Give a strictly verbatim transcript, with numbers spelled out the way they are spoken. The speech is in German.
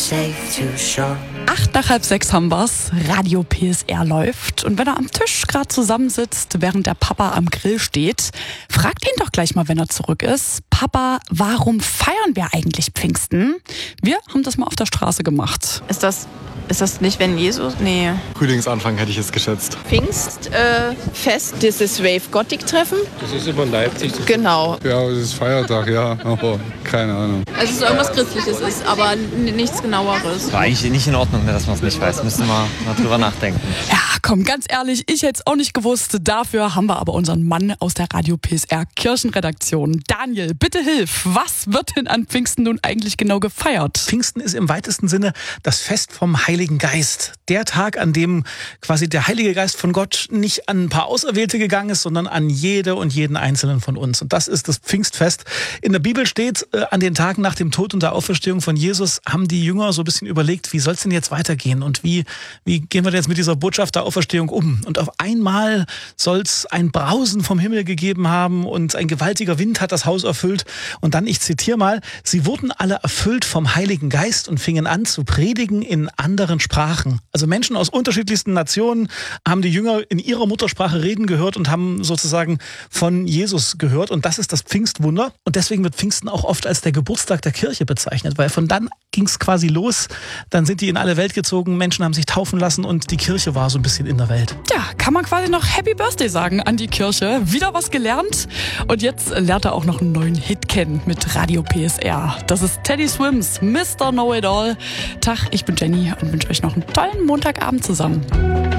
safe to shore. Acht nach halb sechs haben wir's. Radio P S R läuft. Und wenn er am Tisch gerade zusammensitzt, während der Papa am Grill steht, fragt ihn doch gleich mal, wenn er zurück ist: Papa, warum feiern wir eigentlich Pfingsten? Wir haben das mal auf der Straße gemacht. Ist das, ist das nicht, wenn Jesus? Nee. Frühlingsanfang hätte ich es geschätzt. Pfingstfest, äh, Fest, dieses Wave-Gothic-Treffen? Das ist über Leipzig. Genau. Ja, es ist Feiertag, ja, aber keine Ahnung. Also es ist irgendwas Christliches ist, aber n- nichts Genaueres. War eigentlich nicht in Ordnung, dass man es nicht weiß. Müsste man mal drüber nachdenken. Ja, komm, ganz ehrlich, ich hätte es auch nicht gewusst. Dafür haben wir aber unseren Mann aus der Radio P S R Kirchenredaktion. Daniel, bitte hilf. Was wird denn an Pfingsten nun eigentlich genau gefeiert? Pfingsten ist im weitesten Sinne das Fest vom Heiligen Geist. Der Tag, an dem quasi der Heilige Geist von Gott nicht an ein paar Auserwählte gegangen ist, sondern an jede und jeden Einzelnen von uns. Und das ist das Pfingstfest. In der Bibel steht, äh, an den Tagen nach dem Tod und der Auferstehung von Jesus haben die Jünger so ein bisschen überlegt, wie soll es denn jetzt weitergehen und wie, wie gehen wir denn jetzt mit dieser Botschaft der Auferstehung um? Und auf einmal soll es ein Brausen vom Himmel gegeben haben und ein gewaltiger Wind hat das Haus erfüllt. Und dann, ich zitiere mal, sie wurden alle erfüllt vom Heiligen Geist und fingen an zu predigen in anderen Sprachen. Also Menschen aus unterschiedlichsten Nationen haben die Jünger in ihrer Muttersprache reden gehört und haben sozusagen von Jesus gehört. Und das ist das Pfingstwunder. Und deswegen wird Pfingsten auch oft als der Geburtstag der Kirche bezeichnet, weil von dann ging es quasi los. Dann sind die in alle Welt gezogen, Menschen haben sich taufen lassen und die Kirche war so ein bisschen in der Welt. Ja, kann man quasi noch Happy Birthday sagen an die Kirche. Wieder was gelernt. Und jetzt lernt er auch noch einen neuen Hit kennen mit Radio P S R. Das ist Teddy Swims, Mister Know It All. Tag, ich bin Jenny und wünsche euch noch einen tollen Montagabend zusammen.